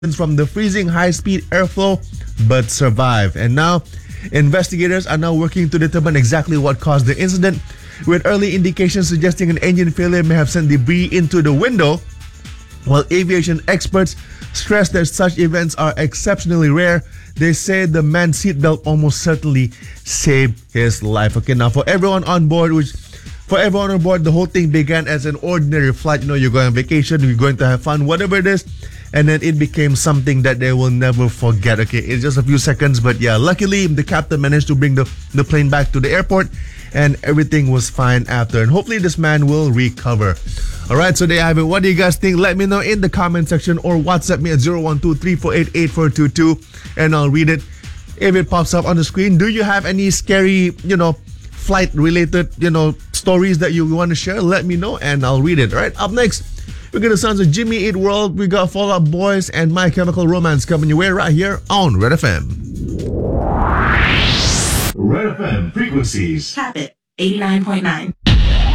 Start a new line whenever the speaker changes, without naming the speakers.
from the freezing high-speed airflow but survived. And now, investigators are now working to determine exactly what caused the incident, with early indications suggesting an engine failure may have sent debris into the window. While aviation experts stress that such events are exceptionally rare, they say the man's seatbelt almost certainly saved his life. Okay, now for everyone on board, the whole thing began as an ordinary flight. You're going on vacation, you're going to have fun, whatever it is. And then it became something that they will never forget. Okay, it's just a few seconds, but yeah, luckily the captain managed to bring the plane back to the airport and everything was fine after. And hopefully this man will recover. All right, so there you have it. What do you guys think? Let me know in the comment section or WhatsApp me at 012-348-8422 and I'll read it if it pops up on the screen. Do you have any scary, flight-related, stories that you want to share? Let me know and I'll read it. All right, up next, we got the sounds of Jimmy Eat World. We got Fall Out Boys and My Chemical Romance coming your way right here on Red FM.
Red FM frequencies.
Tap it. 89.9.